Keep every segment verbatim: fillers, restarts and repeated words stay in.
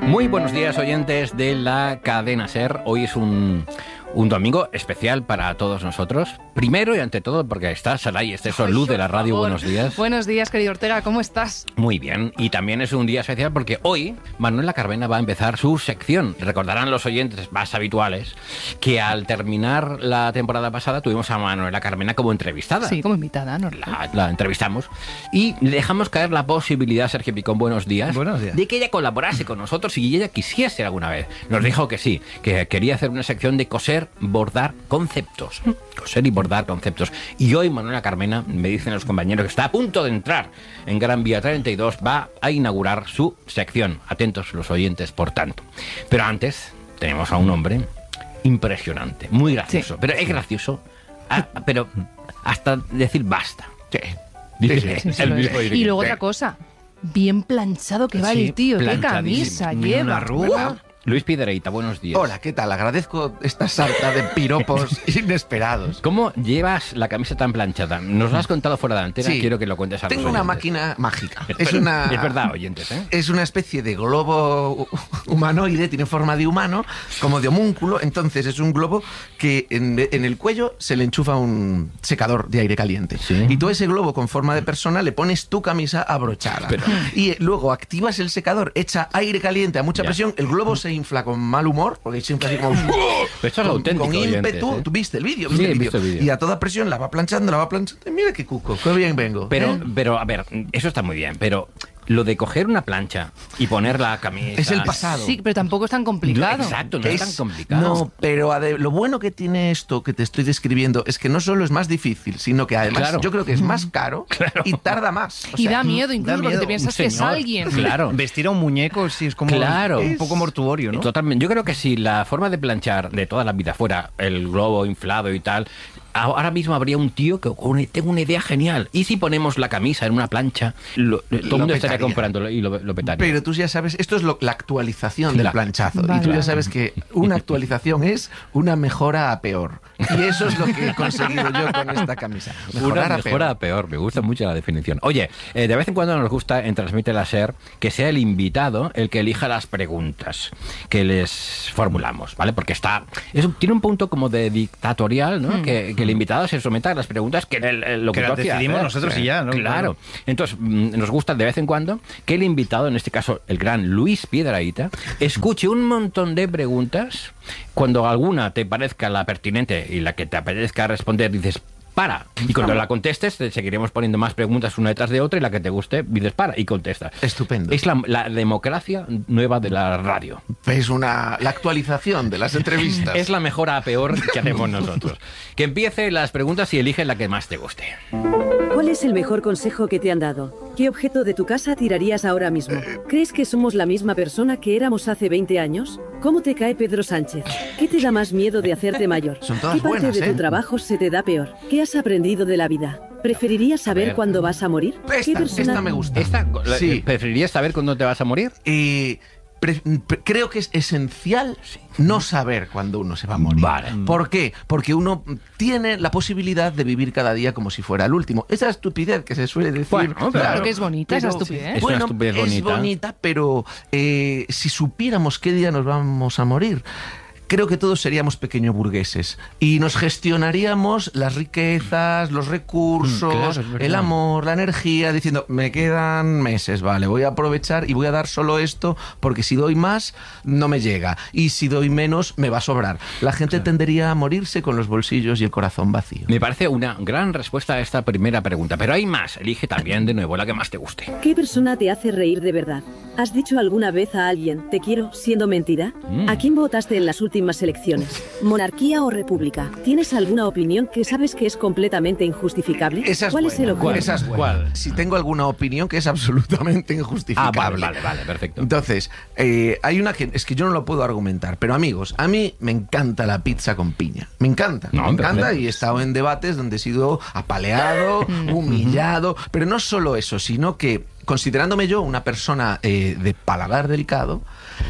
Muy buenos días, oyentes de la cadena SER. Hoy es un, un domingo especial para todos nosotros. Primero y ante todo porque está Saray Esteso, luz de la radio. Favor. Buenos días. Buenos días, querido Ortega, ¿cómo estás? Muy bien. Y también es un día especial porque hoy Manuela Carmena va a empezar su sección. Recordarán los oyentes más habituales que al terminar la temporada pasada tuvimos a Manuela Carmena como entrevistada. Sí, como invitada, ¿no? La, la entrevistamos y le dejamos caer la posibilidad, Sergio Picón, buenos días, buenos días, de que ella colaborase con nosotros y ella quisiese alguna vez. Nos dijo que sí, que quería hacer una sección de coser, bordar conceptos. Coser y bordar conceptos. Y hoy Manuela Carmena, me dicen los compañeros, que está a punto de entrar en Gran Vía treinta y dos, va a inaugurar su sección. Atentos los oyentes, por tanto. Pero antes tenemos a un hombre impresionante, muy gracioso. Sí. Pero es gracioso, a, pero hasta decir basta. Sí. Dice, sí, sí, el sí, mismo y luego otra cosa, bien planchado que va sí, el tío, qué camisa lleva. Una arruga. Luis Piedreita, buenos días. Hola, ¿qué tal? Agradezco esta sarta de piropos inesperados. ¿Cómo llevas la camisa tan planchada? Nos lo has contado fuera de antena, sí. Quiero que lo cuentes a Tengo los una oyentes. máquina mágica. Pero, es, una, es verdad, oyentes, ¿eh? Es una especie de globo humanoide, tiene forma de humano, como de homúnculo. Entonces es un globo que en, en el cuello se le enchufa un secador de aire caliente. ¿Sí? Y tú a ese globo con forma de persona le pones tu camisa abrochada. Pero... Y luego activas el secador, echa aire caliente a mucha ya. presión, el globo se infla con mal humor, porque siempre así como... Pero esto es auténtico, con ímpetu, oyentes, ¿eh? tú viste el vídeo, Sí, viste he el visto el vídeo. vídeo. Y a toda presión la va planchando, la va planchando. Y mira qué cuco, qué bien vengo. Pero, ¿eh? pero, a ver, eso está muy bien, pero lo de coger una plancha y poner la camisa... Es el pasado. Sí, pero tampoco es tan complicado. No, exacto, no es, Es- tan complicado. No, pero ade- lo bueno que tiene esto que te estoy describiendo es que no solo es más difícil, sino que además Claro. yo creo que es más caro Claro. y tarda más. O Y sea, da miedo incluso da porque miedo. te piensas Un que es señor. alguien. Claro. Vestir a un muñeco sí es como Claro. un poco mortuorio, ¿no? Totalmente. Yo creo que si la forma de planchar de toda la vida fuera el globo inflado y tal, ahora mismo habría un tío que con- tengo una idea genial. ¿Y si ponemos la camisa en una plancha? Lo- todo el Lo mundo estaría petaría. comprándolo y lo, lo petaría. Pero tú ya sabes, esto es lo- la actualización Sí, del la- planchazo. Vale. Y tú ya Claro. sabes que una actualización es una mejora a peor. Y eso es lo que he conseguido yo con esta camisa. Mejorar Una a mejora peor. a peor. Me gusta mucho la definición. Oye, eh, de vez en cuando nos gusta en Transmite la SER que sea el invitado el que elija las preguntas que les formulamos, ¿vale? Porque está es un- tiene un punto como de dictatorial, ¿no? Mm. Que, que el invitado se someta a las preguntas que el, el locutor Que las quiera decidimos hacer. nosotros y ya, ¿no? Claro. Claro. Entonces, mm, nos gusta de vez en cuando que el invitado, en este caso el gran Luis Piedrahita, escuche un montón de preguntas. Cuando alguna te parezca la pertinente y la que te apetezca responder, dices para. Y cuando la contestes, te seguiremos poniendo más preguntas una detrás de otra y la que te guste, dices para y contestas. Estupendo. Es la, la democracia nueva de la radio. Es una, la actualización de las entrevistas. Es la mejora a peor que hacemos nosotros. Que empiece las preguntas y elige la que más te guste. ¿Cuál es el mejor consejo que te han dado? ¿Qué objeto de tu casa tirarías ahora mismo? ¿Crees que somos la misma persona que éramos hace veinte años? ¿Cómo te cae Pedro Sánchez? ¿Qué te da más miedo de hacerte mayor? Son todas ¿Qué parte buenas, de ¿eh? tu trabajo se te da peor? ¿Qué has aprendido de la vida? ¿Preferirías saber ver. cuándo vas a morir? ¿Qué Esta, persona... esta me gusta. Esta, la- Sí. ¿Preferirías saber cuándo te vas a morir? Eh, pre- pre- creo que es esencial no saber cuándo uno se va a morir. Vale. ¿Por qué? Porque uno tiene la posibilidad de vivir cada día como si fuera el último. Esa estupidez que se suele decir. Bueno, pero- Claro que es bonita esa estupidez. Es una Bueno, estupidez es bonita. bonita, pero eh, si supiéramos qué día nos vamos a morir, creo que todos seríamos pequeños burgueses y nos gestionaríamos las riquezas, los recursos, Mm, claro, es verdad. el amor, la energía, diciendo, me quedan meses, vale, voy a aprovechar y voy a dar solo esto porque si doy más no me llega y si doy menos me va a sobrar. La gente tendería a morirse con los bolsillos y el corazón vacío. Me parece una gran respuesta a esta primera pregunta, pero hay más. Elige también de nuevo la que más te guste. ¿Qué persona te hace reír de verdad? ¿Has dicho alguna vez a alguien, te quiero, siendo mentira? Mm. ¿A quién votaste en las últimas elecciones? ¿Monarquía o república? ¿Tienes alguna opinión que sabes que es completamente injustificable? Esa es ¿Cuál es el buena, objeto? esa es buena. ¿Cuál? Si tengo alguna opinión que es absolutamente Ah, injustificable. vale, vale, vale, perfecto. Entonces, eh, hay una que es que yo no lo puedo argumentar, pero amigos, a mí me encanta la pizza con piña. Me encanta, No, me encanta perfecto. y he estado en debates donde he sido apaleado, humillado, pero no solo eso, sino que considerándome yo una persona eh, de paladar delicado,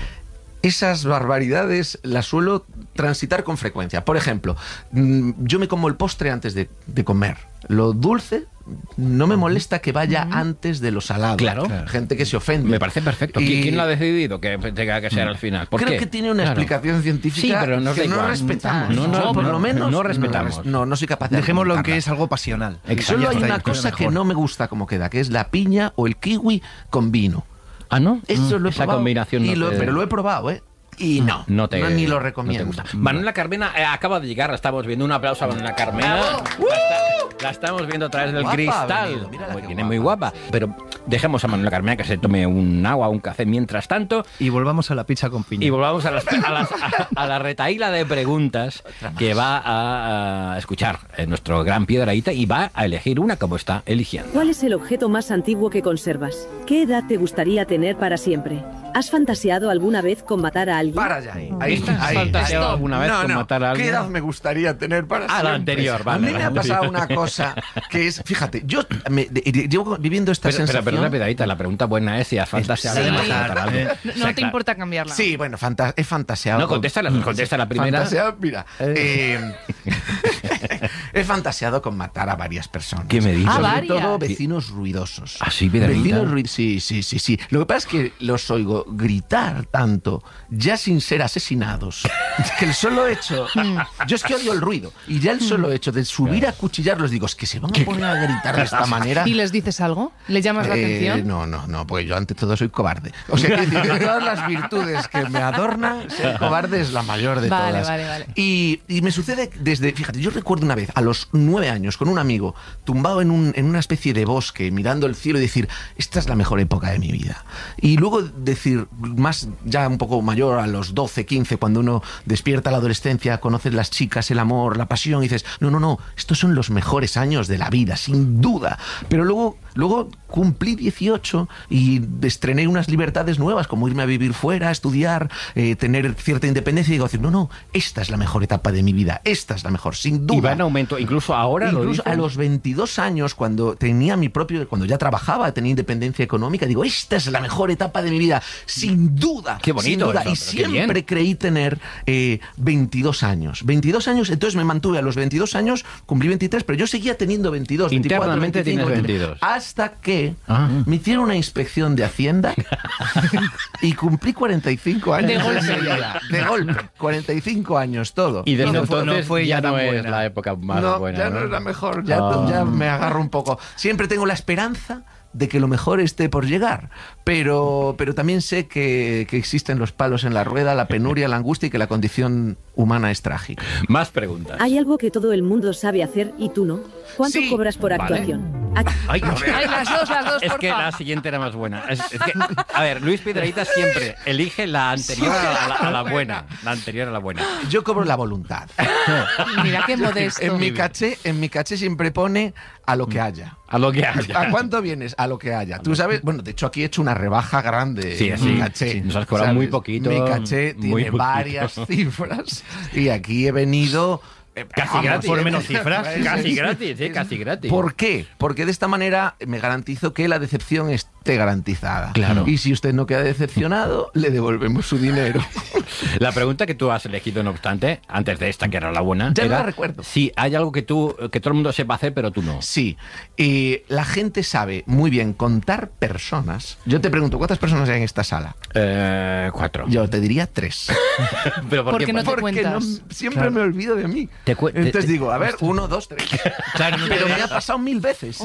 esas barbaridades las suelo transitar con frecuencia. Por ejemplo, mm, yo me como el postre antes de, de comer. Lo dulce no me molesta que vaya uh-huh. antes de lo salado. Claro. claro. Gente que se ofende. Me parece perfecto. Y... ¿Quién lo ha decidido que tenga que ser al final? ¿Por Creo qué? que tiene una claro. explicación científica sí, pero no que no respetamos. No, no, no, por no, lo menos no respetamos. No, no soy capaz de Dejémoslo en que es algo pasional. Exacto. Solo hay una cosa que no me gusta como queda, que es la piña o el kiwi con vino. ¿Ah, no? Eso mm, lo he esa probado, combinación no lo, te... Pero lo he probado, ¿eh? Y no, no, te, no ni lo recomiendo. No te gusta. Manuela Carmena eh, acaba de llegar, la estamos viendo. Un aplauso a Manuela Carmena. La, está, la estamos viendo a través del guapa, cristal. Viene guapa. muy guapa. Pero dejemos a Manuela Carmena que se tome un agua, un café mientras tanto. Y volvamos a la pizza con piña. Y volvamos a, las, a, las, a, a la retaíla de preguntas que va a, a escuchar nuestro gran Piedrahita y va a elegir una como está eligiendo. ¿Cuál es el objeto más antiguo que conservas? ¿Qué edad te gustaría tener para siempre? ¿Has fantaseado alguna vez con matar a alguien? Para ya ahí. Ahí, ¿Has fantaseado alguna vez no, con no. matar a alguien? ¿Qué edad me gustaría tener para ah, siempre? la anterior, vale. A mí me ha pasado una cosa que es, fíjate, yo me, de, de, llevo viviendo esta pero, sensación... Pero, pero, Piedrahita, la pregunta buena es si has fantaseado sí, con matar a alguien. No, no te importa cambiarla. Sí, bueno, fanta he fantaseado... No, contesta la, contesta la primera. Fantaseado, mira... Eh, he fantaseado con matar a varias personas. ¿Qué me dices? Ah, Sobre varias. todo vecinos ruidosos. ¿Ah, sí, Piedrahita? Vecinos ruidosos, sí, sí, sí, sí. Lo que pasa es que los oigo gritar tanto, ya sin ser asesinados, que el solo hecho... Yo es que odio el ruido. Y ya el solo hecho de subir a cuchillarlos, digo, es que se van a poner a gritar de esta manera... ¿Y les dices algo? ¿Les llamas la Eh, atención? No, no, no, porque yo ante todo soy cobarde. O sea, que de todas las virtudes que me adornan, ser cobarde es la mayor de vale, todas. Vale, vale, y, y me sucede desde, fíjate, yo recuerdo una vez, a los nueve años, con un amigo, tumbado en, un, en una especie de bosque, mirando el cielo y decir, esta es la mejor época de mi vida. Y luego decir, más ya un poco mayor, a los doce, quince, cuando uno despierta la adolescencia, conoces las chicas, el amor, la pasión, y dices, no, no, no, estos son los mejores años de la vida, sin duda. Pero luego, luego cumplí dieciocho y estrené unas libertades nuevas, como irme a vivir fuera, estudiar, eh, tener cierta independencia, y digo, no, no, esta es la mejor etapa de mi vida, esta es la mejor, sin duda. Y va en aumento, incluso ahora Incluso lo dicen. a los veintidós años, cuando tenía mi propio, cuando ya trabajaba, tenía independencia económica, digo, esta es la mejor etapa de mi vida, sin duda. Qué bonito sin duda. eso, Y siempre creí tener eh, veintidós años. veintidós años, entonces me mantuve a los veintidós años, cumplí veintitrés, pero yo seguía teniendo veintidós, Internamente veinticuatro, veinticinco, tienes veintidós. Hasta que Ah. me hicieron una inspección de Hacienda y cumplí cuarenta y cinco años. De golpe. enseguida. De golpe. cuarenta y cinco años, todo. Y desde no fue- entonces no fue ya ya no tan es buena. la época más no, buena. ya no, es la mejor, ya, Ah. ya me agarro un poco. Siempre tengo la esperanza de que lo mejor esté por llegar, pero, pero también sé que, que existen los palos en la rueda, la penuria, la angustia y que la condición humana es trágica. Más preguntas. Hay algo que todo el mundo sabe hacer y tú no. ¿Cuánto Sí, cobras por vale. actuación? Aquí. Ay, a ver. Ay, las dos, las dos, Es porfa. que la siguiente era más buena. Es, es que, a ver, Luis Piedrahita siempre elige la anterior a la, a la buena. La anterior a la buena. Yo cobro la voluntad. Mira qué modesto. En mi caché, en mi caché siempre pone a lo que haya. A lo que haya. ¿A cuánto vienes? A lo que haya. Tú sabes, bueno, de hecho aquí he hecho una rebaja grande. Sí, en sí, mi caché. sí, nos has cobrado ¿sabes? muy poquito, Mi caché muy tiene poquito. varias cifras y aquí he venido... eh, Casi vamos, gratis. por menos cifras. Casi gratis, ¿eh? Casi gratis. ¿Por qué? Porque de esta manera me garantizo que la decepción esté garantizada. Claro. Y si usted no queda decepcionado, le devolvemos su dinero. La pregunta que tú has elegido, no obstante, antes de esta, que era la buena, Ya no era la recuerdo. si hay algo que tú, que todo el mundo sepa hacer, pero tú no. Sí, eh, la gente sabe muy bien contar personas. Yo te pregunto, ¿cuántas personas hay en esta sala? Eh, cuatro. Yo te diría tres. Pero ¿por ¿Por qué? qué no te Porque cuentas? no- siempre Claro. me olvido de mí. Te cu- te- Entonces te- digo, a ver, uno, dos, tres. Claro, no te- Pero me ha pasado mil veces.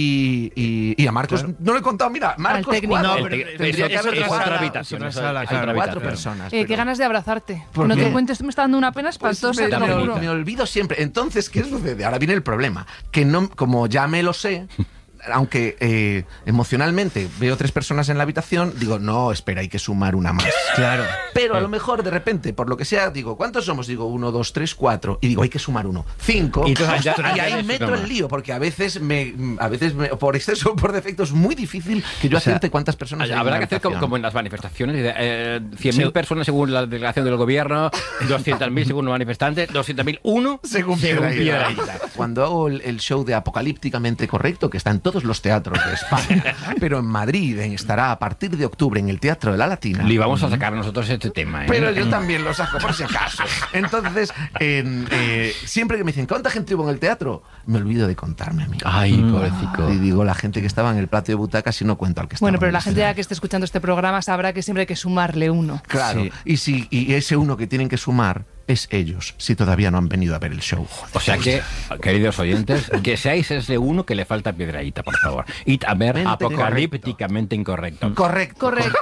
Y, y- y a Marcos no le he contado, mira, Marcos técnico. cuatro. No, El pero te- Tendría eso- que haber es cuatro. otra Es habitación. otra eso- sala, es claro. otra Cuatro habitación. personas. Eh, qué pero- ganas de abrazarte. ¿Por No qué? te cuentes, me está dando una pena Pues espantosa, me, te lo me- juro. me olvido siempre. Entonces, ¿qué sucede? Ahora viene el problema. Que no, como ya me lo sé, aunque eh, emocionalmente veo tres personas en la habitación, digo, no, espera, hay que sumar una más. Claro. Pero a lo mejor, de repente, por lo que sea, digo, ¿cuántos somos? Digo, uno, dos, tres, cuatro. Y digo, hay que sumar uno. Cinco. Y entonces ya- y ahí ya- meto no. el lío, porque a veces, me, a veces me- por exceso o por defecto, es muy difícil que yo O sea, acierte cuántas personas hay en Habrá la que hacer como, habitación. como en las manifestaciones, eh, cien mil Sí. personas según la delegación del gobierno, doscientos mil según los manifestantes, doscientos mil uno Según según Piedrahita. Piedrahita. Cuando hago el, el show de Apocalípticamente Correcto, que está en todos todos los teatros de España, pero en Madrid estará a partir de octubre en el Teatro de la Latina. Le vamos a sacar nosotros este tema, ¿eh? Pero yo también lo saco por si acaso. Entonces, en, eh, siempre que me dicen, ¿cuánta gente hubo en el teatro? Me olvido de contarme a mí. Ay, pobrecito. Y digo, la gente que estaba en el plató de butacas y no cuento al que estaba. Bueno, pero en la el gente ya escenario. que esté escuchando este programa sabrá que siempre hay que sumarle uno. Claro, Sí. y, si, y ese uno que tienen que sumar es ellos, si todavía no han venido a ver el show. O sea que, queridos oyentes, que seáis ese uno que le falta Piedrahíta, por favor. Y a ver, Mente apocalípticamente incorrecto. Correcto. Correcto.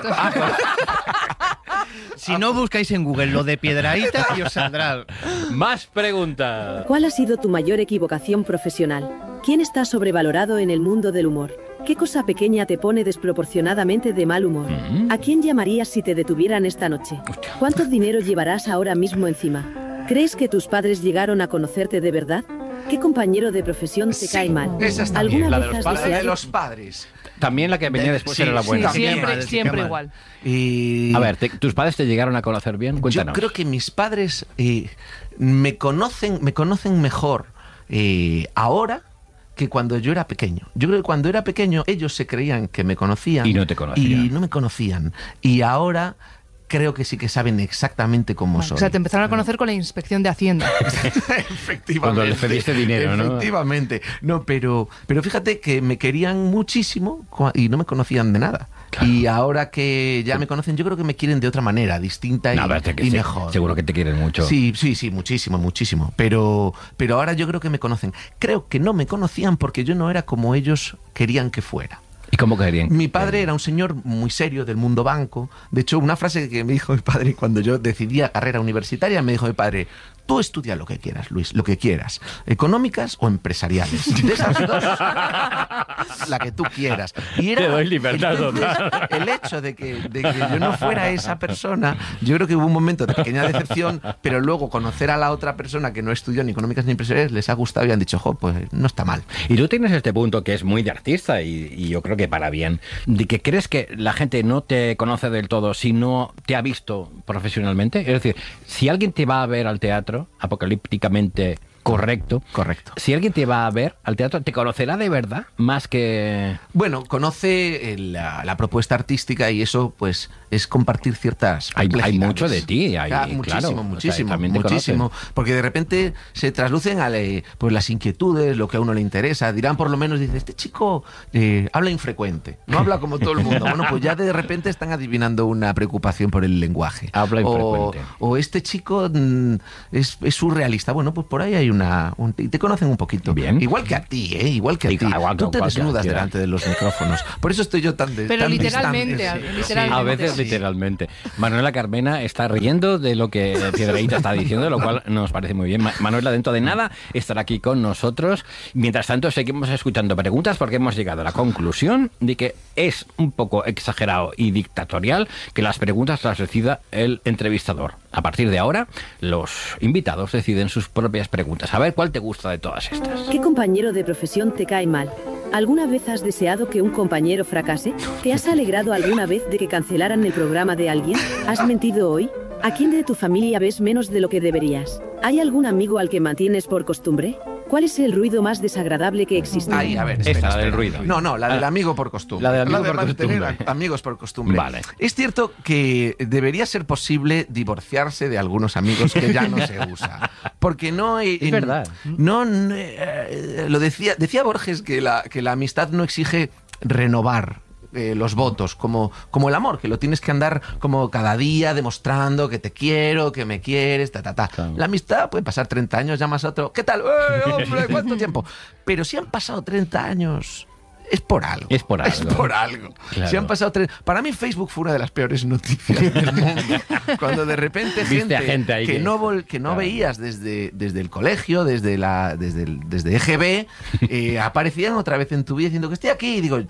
Si no buscáis en Google lo de Piedrahíta y os saldrá. Más preguntas. ¿Cuál ha sido tu mayor equivocación profesional? ¿Quién está sobrevalorado en el mundo del humor? ¿Qué cosa pequeña te pone desproporcionadamente de mal humor? ¿A quién llamarías si te detuvieran esta noche? ¿Cuánto dinero llevarás ahora mismo encima? ¿Crees que tus padres llegaron a conocerte de verdad? ¿Qué compañero de profesión te Sí, cae mal? esa está ¿Alguna bien, la de vez los has padres. La de deseado... los padres. También la que venía después Sí, era la Sí, buena. También. siempre, mal, sí, siempre qué mal. igual. Y... A ver, te- ¿tus padres te llegaron a conocer bien? Cuéntanos. Yo creo que mis padres eh, me conocen, me conocen mejor eh, ahora que cuando yo era pequeño. Yo creo que cuando era pequeño ellos se creían que me conocían Y no te conocían. y no me conocían. Y ahora creo que sí que saben exactamente cómo soy. O sea, te empezaron a conocer con la inspección de Hacienda. Efectivamente. Cuando les pediste dinero, ¿no? Efectivamente. No, pero, pero fíjate que me querían muchísimo cua- y no me conocían de nada. Claro. Y ahora que ya me conocen, yo creo que me quieren de otra manera, distinta y, No, pero te- y se- mejor. Seguro que te quieren mucho. Sí, sí, sí, muchísimo, muchísimo. Pero, pero ahora yo creo que me conocen. Creo que no me conocían porque yo no era como ellos querían que fuera. ¿Y cómo querían? Mi padre era un señor muy serio del mundo banco. De hecho, una frase que me dijo mi padre cuando yo decidía carrera universitaria, me dijo mi padre, tú estudia lo que quieras, Luis, lo que quieras. Económicas o empresariales. De esas dos, la que tú quieras. Y era, Te doy libertad entonces, total. el hecho de que, de que yo no fuera esa persona, yo creo que hubo un momento de pequeña decepción, pero luego conocer a la otra persona que no estudió ni económicas ni empresariales les ha gustado y han dicho, jo, pues no está mal. Y tú tienes este punto que es muy de artista y, y yo creo que para bien, de que crees que la gente no te conoce del todo si no te ha visto profesionalmente. Es decir, si alguien te va a ver al teatro, apocalípticamente correcto, Correcto. si alguien te va a ver al teatro, ¿te conocerá de verdad más que...? Bueno, conoce eh, la, la propuesta artística y eso, pues, es compartir ciertas Hay- hay complejidades. mucho de ti, hay- Claro, claro, muchísimo, o sea, muchísimo, también te muchísimo. Porque de repente se traslucen a le- pues, las inquietudes, lo que a uno le interesa. Dirán, por lo menos, dice, este chico eh, habla infrecuente, no habla como todo el mundo. Bueno, pues ya de repente están adivinando una preocupación por el lenguaje. Habla o, infrecuente. o este chico mm, es, es surrealista. Bueno, pues por ahí hay una... un- y te conocen un poquito. Bien. Igual que a ti, ¿eh? Igual que a Y- ti. igual que- Tú te igual que a desnudas cualquiera. delante de los micrófonos. Por eso estoy yo tan de, Pero tan literalmente, distante. a- literalmente. A veces Sí. literalmente. Manuela Carmena está riendo de lo que Piedrahíta está diciendo, lo cual nos parece muy bien. Ma- Manuela, dentro de nada, estará aquí con nosotros. Mientras tanto, seguimos escuchando preguntas porque hemos llegado a la conclusión de que es un poco exagerado y dictatorial que las preguntas las decida el entrevistador. A partir de ahora, los invitados deciden sus propias preguntas. A ver, ¿cuál te gusta de todas estas? ¿Qué compañero de profesión te cae mal? ¿Alguna vez has deseado que un compañero fracase? ¿Te has alegrado alguna vez de que cancelaran el programa de alguien? ¿Has mentido hoy? ¿A quién de tu familia ves menos de lo que deberías? ¿Hay algún amigo al que mantienes por costumbre? ¿Cuál es el ruido más desagradable que existe? Ay, a ver, Esta, espera, la del espera. ruido. No, no, la del Ah. amigo por costumbre. La del amigo por mantener costumbre. a- amigos por costumbre. Vale. Es cierto que debería ser posible divorciarse de algunos amigos que ya no se usa. Porque no... eh, Es verdad. No, no, eh, lo decía, decía Borges que la, que la amistad no exige renovar eh, los votos, como, como el amor, que lo tienes que andar como cada día demostrando que te quiero, que me quieres, ta, ta, ta. Claro. La amistad puede pasar treinta años, llamas a otro, ¿qué tal? ¡Eh, hombre, cuánto tiempo! Pero si han pasado treinta años... Es por algo. Es por Es algo. por algo. Claro. Si han pasado tres... Para mí Facebook fue una de las peores noticias del mundo. Cuando de repente Viste gente, a gente ahí que, que- no vol- que no Claro. veías desde, desde el colegio, desde la desde el, desde E G B, eh, aparecían otra vez en tu vida diciendo que estoy aquí. Y digo,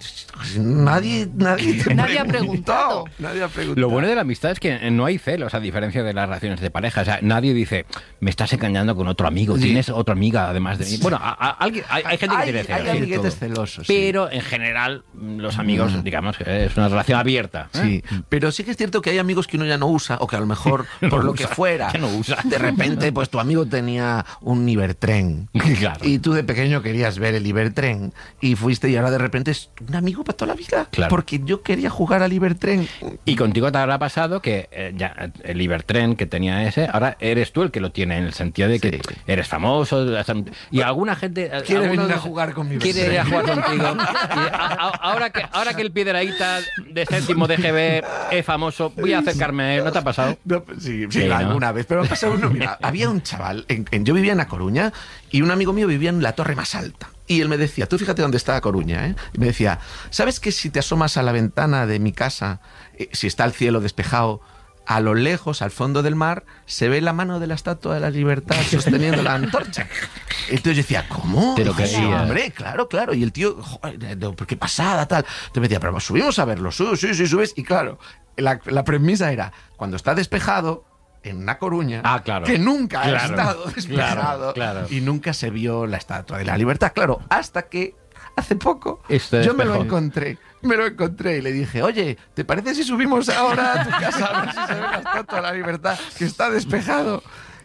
nadie, nadie, te Nadie ha preguntó. preguntado. Nadie ha preguntado. Lo bueno de la amistad es que no hay celos, a diferencia de las relaciones de pareja. O sea, nadie dice, me estás engañando con otro amigo, Sí. tienes otra amiga además de mí. Bueno, a- a- alguien, hay, hay gente que Hay- tiene celos. hay sí, amiguetes todo. celosos, sí. Pero eso, en general, los amigos, Mm. digamos, que es una relación abierta. ¿eh? Sí, pero sí que es cierto que hay amigos que uno ya no usa, o que a lo mejor, No por lo usa, que fuera, que no usa. de repente, pues tu amigo tenía un Ibertren. Claro. Y tú de pequeño querías ver el Ibertren. Y fuiste y ahora de repente es un amigo para toda la vida. Claro. Porque yo quería jugar al Ibertren. Y contigo te habrá pasado que eh, ya el Ibertren que tenía ese, ahora eres tú el que lo tiene, en el sentido de que Sí. eres famoso. Y alguna gente... Quiere algunos venir a de- jugar con mi Quiere ir a jugar contigo. Y a- a- ahora, que, ahora que el Piedrahíta de séptimo de G B es famoso, voy a acercarme a él. ¿No te ha pasado? No, sí, sí, Sí, ¿no? alguna vez. Pero me ha pasado uno. Mira, había un chaval. En, en- yo vivía en A Coruña y un amigo mío vivía en la torre más alta. Y él me decía, tú fíjate dónde está A Coruña, ¿eh? Y me decía, ¿sabes que si te asomas a la ventana de mi casa, eh, si está el cielo despejado, a lo lejos, al fondo del mar, se ve la mano de la Estatua de la Libertad sosteniendo la antorcha? Entonces yo decía, ¿cómo? Te lo Dice, sí, creías. hombre, claro, claro. Y el tío, joder, no, qué pasada, tal. Entonces me decía, pero subimos a verlo, sí, sí, sí, subes. Y claro, la, la premisa era, cuando está despejado, en una Coruña, Ah, claro. que nunca ha Claro, estado despejado, claro, claro. y nunca se vio la Estatua de la Libertad. Claro, hasta que hace poco Este yo me lo despejó. encontré. Me lo encontré y le dije, oye, ¿te parece si subimos ahora a tu casa a ver si se ve la Estatua de la Libertad que está despejado?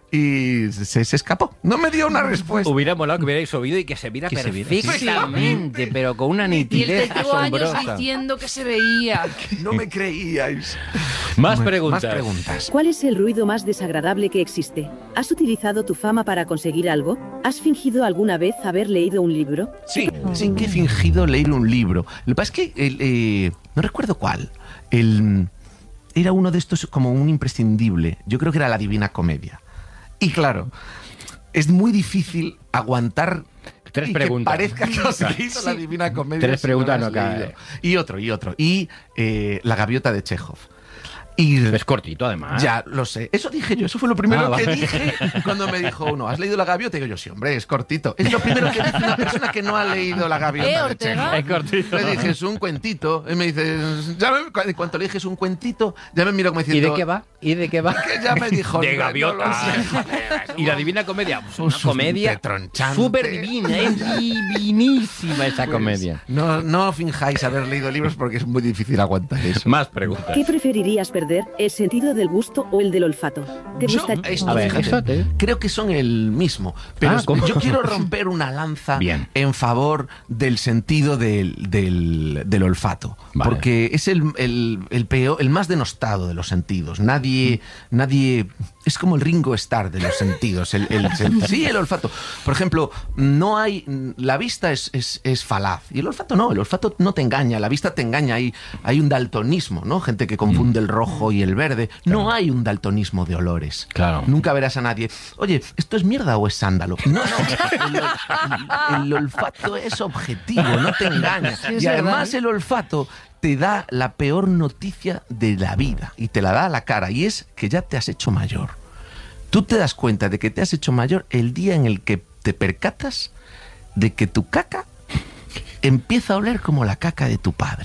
Y se, se escapó. No me dio una respuesta. Hubiera molado que hubierais subido y que se viera Que se viera, perfectamente, pero con una Y él nitidez te llevó años asombrosa. diciendo que se veía. No me creíais. Más Bueno, preguntas. Más preguntas. ¿Cuál es el ruido más desagradable que existe? ¿Has utilizado tu fama para conseguir algo? ¿Has fingido alguna vez haber leído un libro? Sí, sí que he fingido leer un libro. Lo que pasa es que el, eh, no recuerdo cuál. El, era uno de estos como un imprescindible. Yo creo que era La Divina Comedia. Y claro, es muy difícil aguantar Tres y preguntas. que parezca que os hizo La Divina Comedia. Tres si preguntas lo no has cae. leído. Y otro, y otro. Y eh, La Gaviota de Chekhov. Y Es cortito, además. ya, lo sé. Eso dije yo, eso fue lo primero Ah, que vale. dije cuando me dijo uno, ¿has leído La Gaviota? Y digo yo, sí, hombre, es cortito. Es lo primero que dice una persona que no ha leído La Gaviota. ¿Eh, de Ortega? Chekhov. Es cortito. Le dije, es un cuentito. Y me dice, ya me, cu- en cuanto le dije es un cuentito, ya me miró como ¿Y diciendo... de qué va? ¿Y de qué va? Que ya me dijo... De "No, no gaviota. lo sé, joder, Y la Divina Comedia, pues una un comedia tronchante. súper divina, es divinísima esa Pues, comedia. No, no finjáis haber leído libros porque es muy difícil aguantar eso. Más preguntas. ¿Qué preferirías perder? ¿El sentido del gusto o el del olfato? ¿Te Yo, gustaría- esto, A ver, fíjate, eso te- creo que son el mismo. Pero Ah, ¿cómo? yo quiero romper una lanza Bien. en favor del sentido del, del- del olfato. Vale. Porque es el, el, el peor, el más denostado de los sentidos. Nadie, nadie. Es como el Ringo Starr de los sentidos. El, el sen- sí, el olfato. Por ejemplo, no hay. La vista es, es, es falaz. Y el olfato no. El olfato no te engaña. La vista te engaña. Hay, hay un daltonismo, ¿no? Gente que confunde el rojo y el verde. No hay un daltonismo de olores. Claro. Nunca verás a nadie. Oye, ¿esto es mierda o es sándalo? No, no. El, ol- el olfato es objetivo, no te engaña. Sí, es y además verdad, ¿eh? el olfato te da la peor noticia de la vida y te la da a la cara y es que ya te has hecho mayor. Tú te das cuenta de que te has hecho mayor el día en el que te percatas de que tu caca empieza a oler como la caca de tu padre.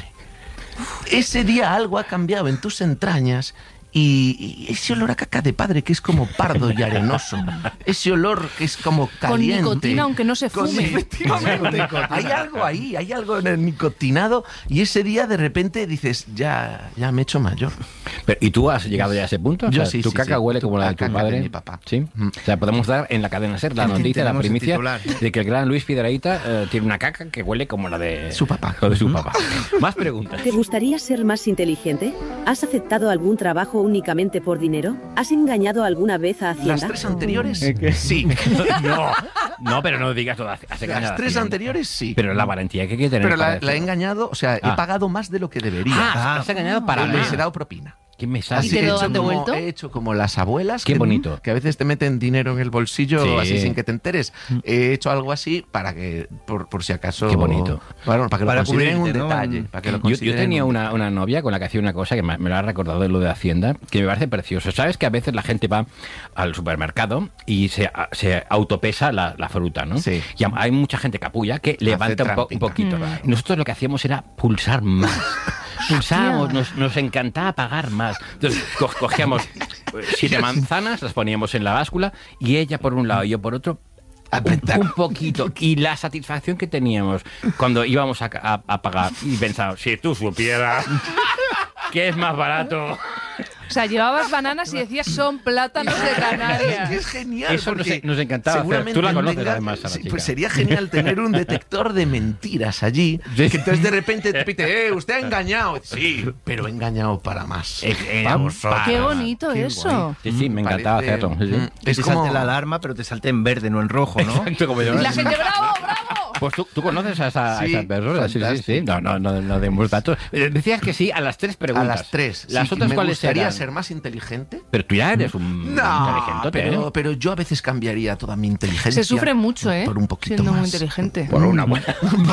Ese día algo ha cambiado en tus entrañas y, y ese olor a caca de padre que es como pardo y arenoso, ese olor que es como caliente. nicotina, aunque no se Con- fume. efectivamente. Hay algo ahí, hay algo en el nicotinado y ese día de repente dices, ya, ya me he hecho mayor. Pero, ¿y tú has llegado ya a ese punto? O Yo sea, sí, ¿Tu sí, caca sí. huele Tu como la de tu caca padre? de mi papá. Sí. Mm. O sea, podemos dar en la cadena SER la noticia, la Tenemos el primicia titular. de que el gran Luis Piedrahíta eh, tiene una caca que huele como la de Su papá. o de su papá. Más preguntas. ¿Te gustaría ser más inteligente? ¿Has aceptado algún trabajo únicamente por dinero? ¿Has engañado alguna vez a Hacienda? ¿Las tres anteriores? Sí. No, no, pero no digas todo. Has engañado Las a tres Hacienda. anteriores sí. Pero la valentía que hay que tener. Pero para la, la he eso. engañado, o sea, Ah. he pagado más de lo que debería. Ah, has engañado para Pero les nada. he dado propina. ¿Qué me sale? Así te he lo hecho han como- devuelto? He hecho como las abuelas. Qué que, bonito. Que a veces te meten dinero en el bolsillo Sí. así sin que te enteres. He hecho algo así para que, por, por si acaso... Qué bonito. Bueno, para que Para lo consideren un cubrirte, ¿no? detalle. Para que lo Yo, yo consideren tenía un una, una novia con la que hacía una cosa que me, me lo ha recordado de lo de Hacienda, que me parece precioso. Sabes que a veces la gente va al supermercado y se, a- se autopesa la, la fruta, ¿no? Sí. Y am- hay mucha gente capullo que levanta un, po- un trampita. poquito. Y nosotros lo que hacíamos era pulsar más. Pulsábamos, nos, nos encantaba pagar más. Entonces co- cogíamos eh, siete manzanas, las poníamos en la báscula y ella por un lado y yo por otro. Apretar. Un poquito. Y la satisfacción que teníamos cuando íbamos a, a, a pagar y pensábamos, si tú supieras que es más barato. O sea, llevabas bananas y decías son plátanos de Canarias. Es genial. Eso nos, porque nos encantaba hacer. Tú la conoces tenga- además a la sí, chica. Pues sería genial tener un detector de mentiras allí. Sí. Que entonces de repente te pite, eh, usted ha engañado. Sí, pero he engañado para más. Eh, eh, Para para- vosotros. Qué bonito Qué eso. Sí, sí, me Mm, encantaba parece- hacerlo. Sí, sí. mm, Que Es te como salte la alarma, pero te salte en verde, no en rojo, ¿no? Exacto, como yo. Y la gente, bravo, bravo. Pues tú, tú conoces a esa, a Sí, esa persona. Sí, sí, sí. fantástico. No, no, no, no demos datos. Eh, Decías que sí a las tres a preguntas. las tres. ¿Las Sí, otras me cuáles gustaría eran? ser más inteligente. Pero tú ya eres un No, inteligente, pero, pero yo a veces cambiaría toda mi inteligencia. Se sufre mucho, ¿eh? Por un poquito Siendo más. muy inteligente. Por una buena.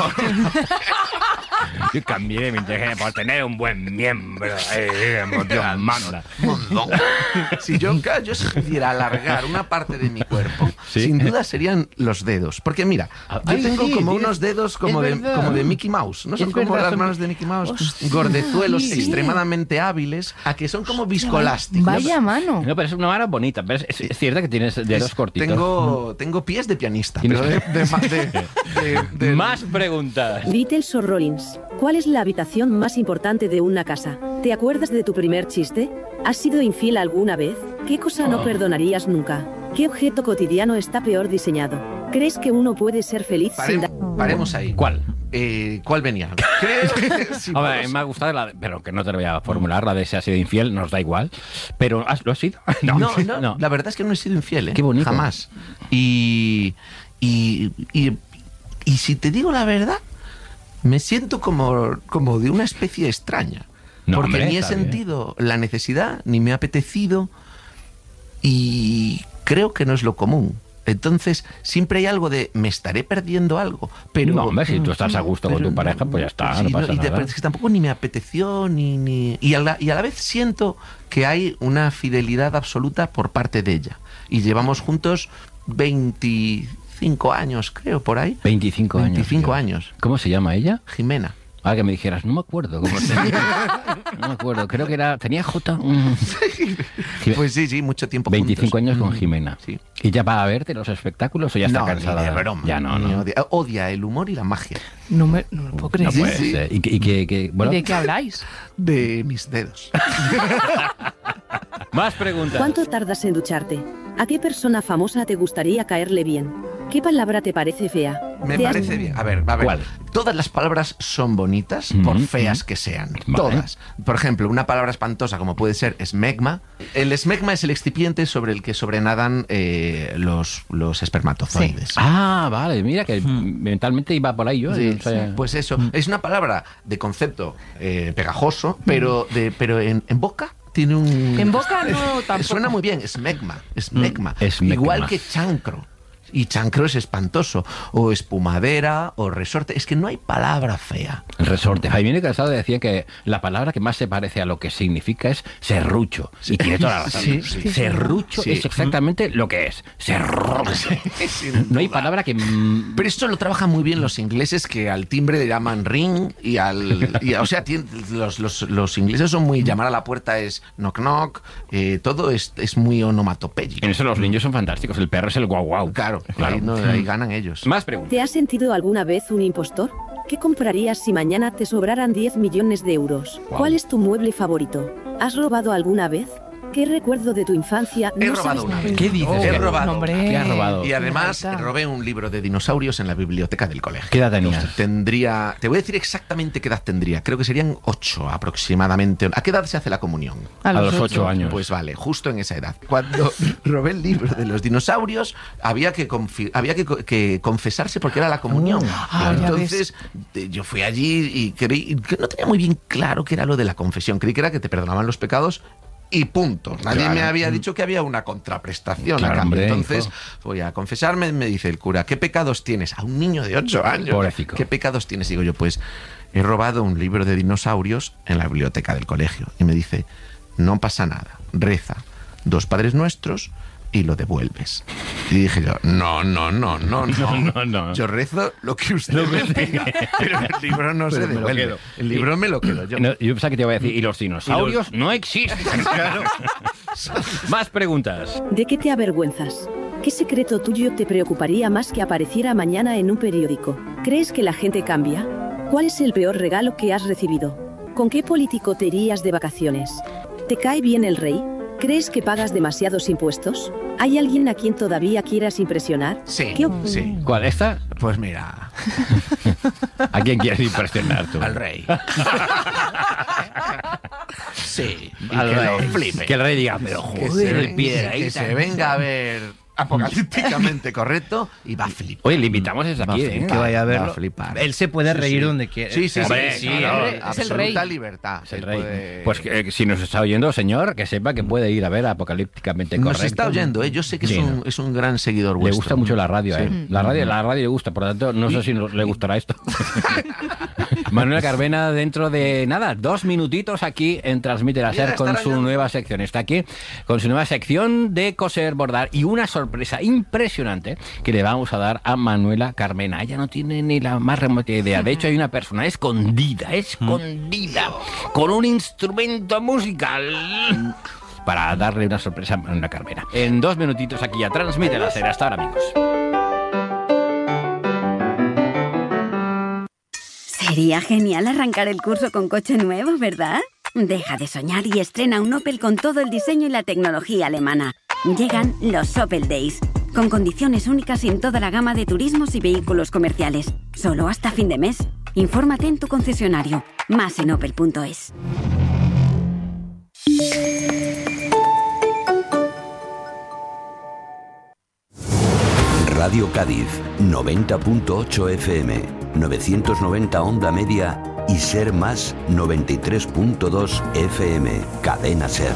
Yo cambié mi inteligencia por tener un buen miembro. Eh, Dios, Manola. Montón. Si yo, claro, yo si pudiera alargar una parte de mi cuerpo, Sí. sin duda serían los dedos. Porque mira, yo Ay, tengo sí, como tienes- unos dedos como es de, verdad. como de Mickey Mouse. No son Es como verdad, las son- manos de Mickey Mouse, Hostia, gordezuelos sí. extremadamente hábiles, a que son como viscolásticos. Vaya mano. No, pero es una mano bonita. Pero es, es cierto que tienes dedos Es- cortitos. Tengo, tengo pies de pianista. Tienes- Pero de, de, ma- de- de- de- Más preguntas. Beatles o Rollins, ¿cuál es la habitación más importante de una casa? ¿Te acuerdas de tu primer chiste? ¿Has sido infiel alguna vez? ¿Qué cosa no perdonarías nunca? ¿Qué objeto cotidiano está peor diseñado? ¿Crees que uno puede ser feliz sin Paremos, dar... paremos ahí. ¿Cuál? Eh, ¿Cuál venía? Creo que si A ver, podemos- me ha gustado, la, pero que no te lo voy a formular, la de si has sido infiel, nos da igual. Pero ¿has- ¿lo has sido? No, no, la verdad es que no he sido infiel, ¿eh? Qué bonito. Jamás. Y, y, y, y si te digo la verdad, me siento como, como de una especie extraña. No, porque hombre, ni he está bien. sentido la necesidad, ni me ha apetecido, y creo que no es lo común. Entonces, siempre hay algo de, me estaré perdiendo algo, pero... No, hombre, si tú estás a gusto con pero tu pareja, pues ya está, sí, no pasa y te- nada. es que tampoco ni me apeteció, ni... ni y, a la, y a la vez siento que hay una fidelidad absoluta por parte de ella. Y llevamos juntos veinticinco años, creo, por ahí. veinticinco años. veinticinco tío. años. ¿Cómo se llama ella? Jimena. Ahora que me dijeras, no me acuerdo cómo se llama. No me acuerdo, creo que era. ¿Tenía J? Mm. Pues sí, sí, mucho tiempo veinticinco juntos. años con Mm, Jimena. Sí. ¿Y ya va a verte los espectáculos o ya está No, cansada? ni de broma. Ya no, Ni no. Odia, odia el humor y la magia No me, no me lo puedo creer. No puede sí. ser. ¿Y, que- y que, que- bueno, ¿De qué habláis? de mis dedos. más preguntas. ¿Cuánto tardas en ducharte? ¿A qué persona famosa te gustaría caerle bien? ¿Qué palabra te parece fea? Me ¿Te has- parece bien. A ver, a ver. ¿Cuál? Todas las palabras son bonitas, Mm, por mm. feas que sean. Vale. Todas. Por ejemplo, una palabra espantosa como puede ser esmegma. El esmegma es el excipiente sobre el que sobrenadan eh, los, los espermatozoides. Ah, vale, mira que mentalmente iba por ahí yo. Sí, no sé. sí, pues eso. Es una palabra de concepto eh, pegajoso, pero, de, pero en, en boca tiene un... En boca no tampoco. Suena muy bien, esmegma. Esmegma. Mm, esmegma. Igual que chancro. Y chancro es espantoso. O espumadera, o resorte. Es que no hay palabra fea. El resorte. Jaime Casado decía que la palabra que más se parece a lo que significa es serrucho. Y tiene toda la razón. Sí, sí. Serrucho Sí. es exactamente lo que es. Serrucho. Sin No hay duda. palabra que... mm, Pero esto lo trabajan muy bien los ingleses, que al timbre le llaman ring y al... y, o sea, tien- los, los, los ingleses son muy... Llamar a la puerta es knock knock, eh, todo es, es muy onomatopéyico. En eso los niños son fantásticos. El perro es el guau guau. Claro, Claro. Ahí, no- ahí ganan ellos. Más preguntas. ¿Te has sentido alguna vez un impostor? ¿Qué comprarías si mañana te sobraran diez millones de euros? Wow. ¿Cuál es tu mueble favorito? ¿Has robado alguna vez? ¿Qué recuerdo de tu infancia He no robado sabes una nada? vez. ¿Qué dices? He que- robado. Hombre. ¿Qué has robado? Y además Falta. robé un libro de dinosaurios en la biblioteca del colegio. ¿Qué edad tenías? Tendría... Te voy a decir exactamente qué edad tendría. Creo que serían ocho aproximadamente. ¿A qué edad se hace la comunión? A los ocho años. Pues vale, justo en esa edad. Cuando robé el libro de los dinosaurios, había que, confi- había que, co- que confesarse porque era la comunión. Ah, ya Entonces, de- yo fui allí y creí que no tenía muy bien claro qué era lo de la confesión. Creí que era que te perdonaban los pecados y punto. Nadie Claro. me había dicho que había una contraprestación Claro, a cambio. hombre, Entonces, hijo. voy a confesarme, me dice el cura, ¿qué pecados tienes? A un niño de ocho años. Pobrecito. ¿Qué pecados tienes? Digo yo, pues he robado un libro de dinosaurios en la biblioteca del colegio. Y me dice, no pasa nada, reza dos Padres Nuestros y lo devuelves. Y dije yo, no, no, no, no, no. no, no. Yo rezo lo que usted me pida, pero el libro no se Pero me lo devuelve. quedo. El libro me lo quedo yo. No, yo pensaba que te iba a decir, y los dinosaurios no existen. Claro. Más preguntas. ¿De qué te avergüenzas? ¿Qué secreto tuyo te preocuparía más que apareciera mañana en un periódico? ¿Crees que la gente cambia? ¿Cuál es el peor regalo que has recibido? ¿Con qué político te irías de vacaciones? ¿Te cae bien el rey? ¿Crees que pagas demasiados impuestos? ¿Hay alguien a quien todavía quieras impresionar? Sí, ¿Qué op- sí. ¿Cuál, esta? Pues mira, ¿A quién quieres impresionar tú? al rey. Sí, y Al que rey. lo flipe. Que el rey diga, pero Que joder, se, el piedra que se venga a ver apocalípticamente correcto y va a flipar. Oye, le invitamos desde Va a aquí, flipar, ¿eh? Que vaya a va verlo. a flipar. Él se puede Sí, reír sí. donde quiera. Sí, sí, Hombre, sí, sí, claro, no, es el absoluta rey. libertad. Es el Se rey. puede- Pues que, si nos está oyendo, señor, que sepa que puede ir a ver Apocalípticamente Nos Correcto. está oyendo, ¿eh? Yo sé que Sí, es, un, ¿no? es un gran seguidor Le vuestro. gusta mucho la radio, Sí. ¿eh? La radio, la radio le gusta, por lo tanto, no sé si nos- le gustará esto. Manuela Carmena, dentro de nada, dos minutitos aquí en Transmite la Ya Ser con estará su ya. nueva sección. Está aquí con su nueva sección de coser, bordar y una sorpresa impresionante que le vamos a dar a Manuela Carmena. Ella no tiene ni la más remota idea. De hecho, hay una persona escondida, escondida, con un instrumento musical para darle una sorpresa a Manuela Carmena. En dos minutitos aquí a Transmite la Ser. Hasta ahora, amigos. Sería genial arrancar el curso con coche nuevo, ¿verdad? Deja de soñar y estrena un Opel con todo el diseño y la tecnología alemana. Llegan los Opel Days, con condiciones únicas en toda la gama de turismos y vehículos comerciales. Solo hasta fin de mes. Infórmate en tu concesionario. Más en opel punto es. Radio Cádiz, noventa punto ocho F M, novecientos noventa onda media y Ser Más, noventa y tres punto dos F M, Cadena Ser.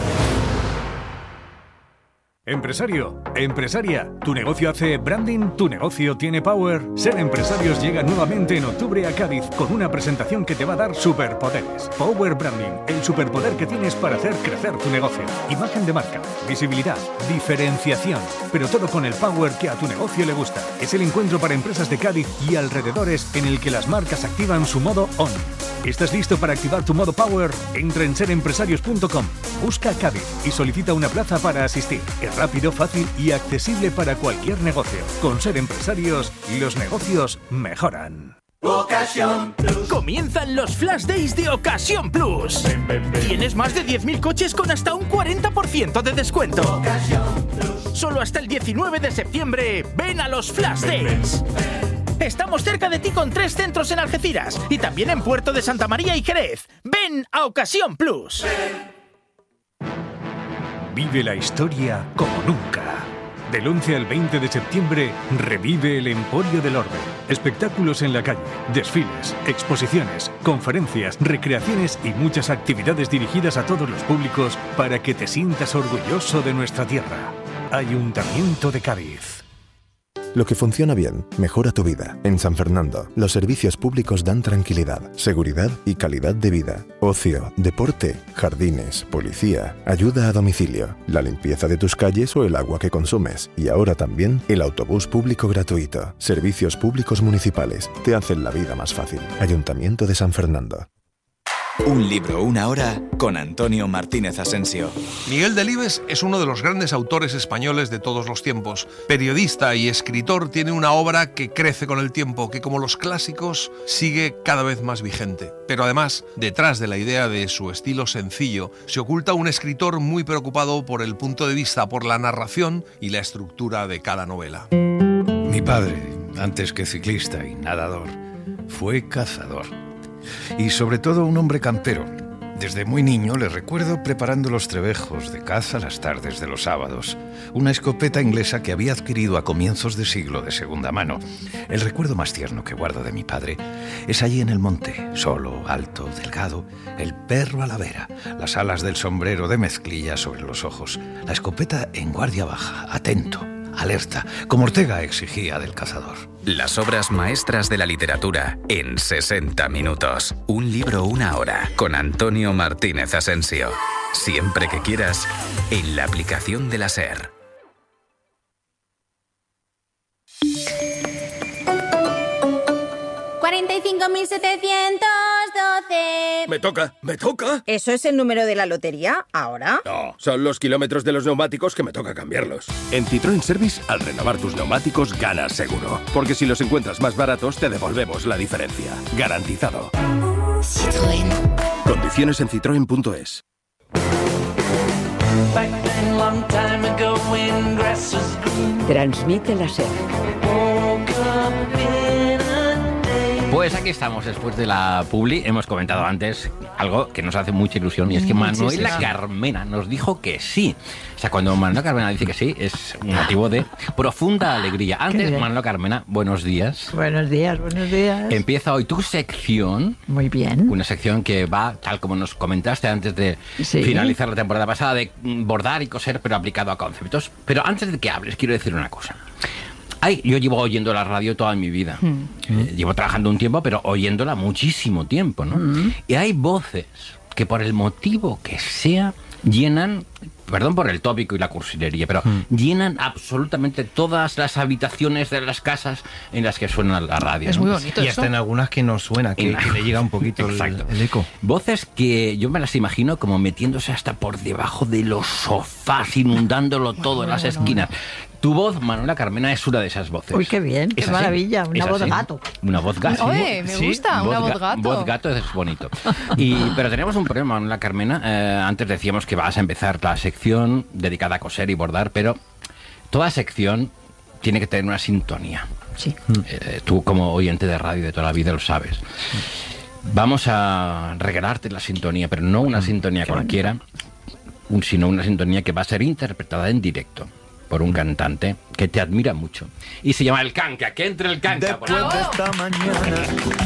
Empresario, empresaria, ¿tu negocio hace branding? ¿Tu negocio tiene power? Ser Empresarios llega nuevamente en octubre a Cádiz con una presentación que te va a dar superpoderes. Power Branding, el superpoder que tienes para hacer crecer tu negocio. Imagen de marca, visibilidad, diferenciación, pero todo con el power que a tu negocio le gusta. Es el encuentro para empresas de Cádiz y alrededores en el que las marcas activan su modo on. ¿Estás listo para activar tu modo power? Entra en ser empresarios punto com, busca Cádiz y solicita una plaza para asistir. Es rápido, fácil y accesible para cualquier negocio. Con Ser Empresarios, los negocios mejoran. Ocasión Plus. Comienzan los Flash Days de Ocasión Plus. Ven, ven, ven. Tienes más de diez mil coches con hasta un cuarenta por ciento de descuento. Ocasión Plus. Solo hasta el diecinueve de septiembre. Ven a los Flash ven, Days. Ven, ven. Estamos cerca de ti con tres centros en Algeciras y también en Puerto de Santa María y Jerez. Ven a Ocasión Plus. Ven. Vive la historia como nunca. Del once al veinte de septiembre, revive el Emporio del Orbe. Espectáculos en la calle, desfiles, exposiciones, conferencias, recreaciones y muchas actividades dirigidas a todos los públicos para que te sientas orgulloso de nuestra tierra. Ayuntamiento de Cádiz. Lo que funciona bien, mejora tu vida. En San Fernando, los servicios públicos dan tranquilidad, seguridad y calidad de vida. Ocio, deporte, jardines, policía, ayuda a domicilio, la limpieza de tus calles o el agua que consumes. Y ahora también el autobús público gratuito. Servicios públicos municipales te hacen la vida más fácil. Ayuntamiento de San Fernando. Un libro, una hora, con Antonio Martínez Asensio. Miguel Delibes es uno de los grandes autores españoles de todos los tiempos. Periodista y escritor, tiene una obra que crece con el tiempo, que como los clásicos sigue cada vez más vigente. Pero además, detrás de la idea de su estilo sencillo, se oculta un escritor muy preocupado por el punto de vista, por la narración y la estructura de cada novela. Mi padre, antes que ciclista y nadador, fue cazador. Y sobre todo un hombre campero. Desde muy niño le recuerdo preparando los trebejos de caza las tardes de los sábados. Una escopeta inglesa que había adquirido a comienzos de siglo de segunda mano. El recuerdo más tierno que guardo de mi padre es allí en el monte, solo, alto, delgado, el perro a la vera, las alas del sombrero de mezclilla sobre los ojos, la escopeta en guardia baja, atento, alerta, como Ortega exigía del cazador. Las obras maestras de la literatura en sesenta minutos. Un libro, una hora, con Antonio Martínez Asensio. Siempre que quieras, en la aplicación de la SER. cuarenta y cinco mil setecientos doce. Me toca, me toca. ¿Eso es el número de la lotería? ¿Ahora? No, son los kilómetros de los neumáticos que me toca cambiarlos. En Citroën Service, al renovar tus neumáticos, ganas seguro. Porque si los encuentras más baratos, te devolvemos la diferencia. Garantizado. Citroën. Condiciones en citroen punto es. Transmite la SER. Pues aquí estamos, después de la publi. Hemos comentado antes algo que nos hace mucha ilusión, y es que Manuela Carmena nos dijo que sí. O sea, cuando Manuela Carmena dice que sí, es un motivo de profunda alegría. Antes, Manuela Carmena, buenos días. Buenos días, buenos días. Empieza hoy tu sección. Muy bien. Una sección que va, tal como nos comentaste antes de sí. finalizar la temporada pasada, de bordar y coser, pero aplicado a conceptos. Pero antes de que hables, quiero decir una cosa. Ay, yo llevo oyendo la radio toda mi vida. Mm. Eh, llevo trabajando un tiempo, pero oyéndola muchísimo tiempo, ¿no? Mm. Y hay voces que por el motivo que sea llenan, perdón por el tópico y la cursilería, pero mm. llenan absolutamente todas las habitaciones de las casas en las que suena la radio. Es ¿no? muy bonito. Y hasta en algunas que no suena, que, que le llega un poquito el, el eco. Voces que yo me las imagino como metiéndose hasta por debajo de los sofás, inundándolo todo bueno, en las bueno, esquinas. Bueno. Tu voz, Manuela Carmena, es una de esas voces. Uy, qué bien, qué maravilla, una voz así? gato. Una voz gato. Oye, me gusta, sí, una voz voz gato. Voz gato es bonito. Y, pero tenemos un problema, Manuela Carmena. Eh, antes decíamos que vas a empezar la sección dedicada a coser y bordar, pero toda sección tiene que tener una sintonía. Sí. Eh, tú, como oyente de radio de toda la vida, lo sabes. Vamos a regalarte la sintonía, pero no una sintonía qué cualquiera, un, sino una sintonía que va a ser interpretada en directo por un cantante que te admira mucho y se llama El Canca. Que entre el Canca. Después de esta mañana,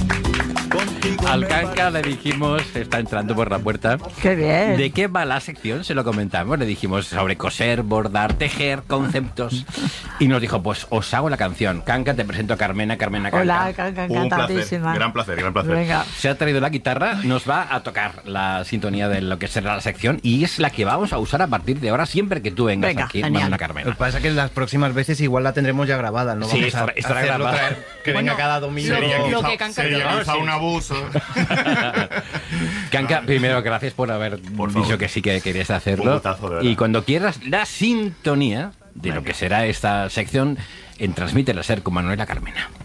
al Canca le dijimos, está entrando por la puerta. ¡Qué bien! ¿De qué va la sección? Se lo comentamos, le dijimos sobre coser, bordar, tejer, conceptos. Y nos dijo, pues os hago la canción. Canca, te presento a Carmena, Carmena Canca. Hola, Canca, encantadísima. Un gran placer, gran placer. Venga. Se ha traído la guitarra, nos va a tocar la sintonía de lo que será la sección y es la que vamos a usar a partir de ahora siempre que tú vengas Venga, aquí, Manuela Carmena. Lo que pasa es que las próximas veces igual la tendremos ya grabada, ¿no? Sí, Vamos a estará hacerlo grabada. traer, que Bueno, venga cada domingo. Sería Sería lo quizá, que Canca sería quiera. quizá un abuso. Canca, primero gracias por haber por dicho favor. que sí que querías Un hacerlo. gustazo, de verdad. Y cuando quieras la sintonía de Venga. lo que será esta sección en Transmite la SER con Manuela Carmena.